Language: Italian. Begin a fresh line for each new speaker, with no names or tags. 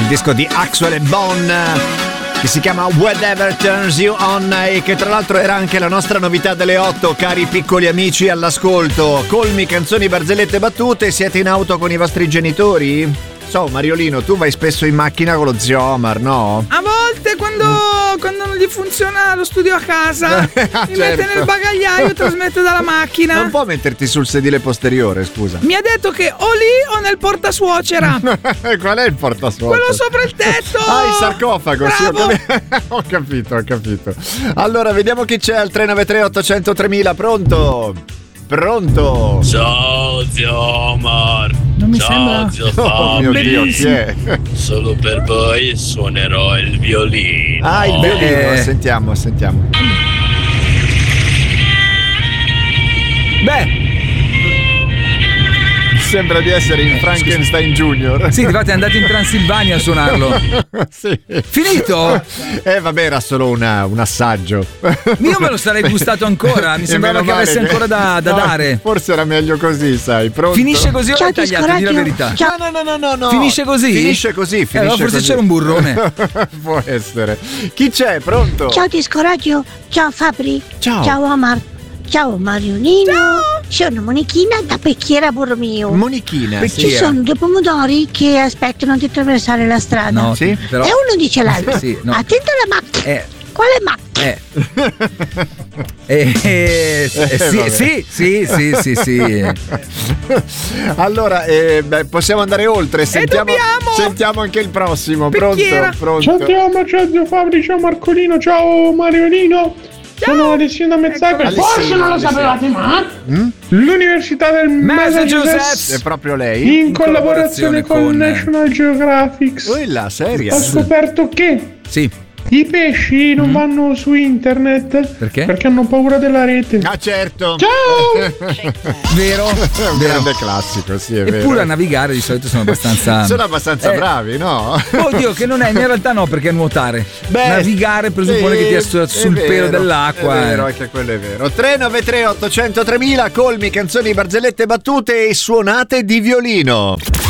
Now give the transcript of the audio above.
disco di Axwell & Bone che si chiama Whatever Turns You On e che tra l'altro era anche la nostra novità delle 8, cari piccoli amici all'ascolto. Colmi, canzoni, barzellette e battute. Siete in auto con i vostri genitori? So, Mariolino, tu vai spesso in macchina con lo zio Omar, no?
A volte quando non gli funziona lo studio a casa mi mette nel bagagliaio e trasmette dalla macchina.
Non può metterti sul sedile posteriore, scusa.
Mi ha detto che o lì o nel portasuocera.
Qual è il portasuocera?
Quello sopra il tetto.
Ah, il sarcofago. Sì,
Bravo.
ho capito. Allora, vediamo chi c'è al 393 800 3000. Pronto?
Ciao zio Omar.
Non mi
Ciao
sembra.
zio
Oh mio Dio, chi è?
Solo per voi suonerò il violino.
Ah, il violino, sentiamo.
Beh,
Sembra di essere in Frankenstein Junior.
sì, infatti è andato in Transilvania a suonarlo.
Sì.
Finito?
Vabbè, era solo un assaggio.
Io me lo sarei gustato ancora. Mi sembrava che avesse ancora da dare.
Forse era meglio così, sai. Pronto?
Finisce così o
Ciao,
è tagliato? Di la verità.
No.
Finisce così?
Finisce così.
Allora forse
così.
c'era un burrone.
Può essere. Chi c'è? Pronto?
Ciao Disco Radio, ciao Fabri,
Ciao.
Omar, ciao Mariolino, sono Monichina da Pecchiera Borromeo.
Monichina.
Ci sono due pomodori che aspettano di attraversare la strada.
No,
Sì?
però.
E uno dice all'altro,
Sì, no.
attento alla macchina. Quale macchina?
Sì.
Allora, possiamo andare oltre. Sentiamo anche il prossimo.
Pecchiera.
Pronto?
Ciao Tiamo, ciao zio Fabri, ciao Marcolino, ciao Mariolino. Sono Alessino Mezzago. Forse non lo sapevate, ma l'Università del Massachusetts
È proprio lei?
in collaborazione con National Geographic
Quella seria.
ha scoperto che
Sì.
i pesci non vanno su internet
Perché?
perché hanno paura della rete.
Ah, certo.
Ciao!
Vero?
È un grande classico, sì, è vero.
Eppure a navigare di solito sono abbastanza.
Sono abbastanza bravi, no?
Oddio, che non è, in realtà no, perché nuotare. Navigare presuppone che ti stia sul pelo dell'acqua.
È vero, anche quello è vero. 393 800 3000, colmi, canzoni, barzellette, battute e suonate di violino.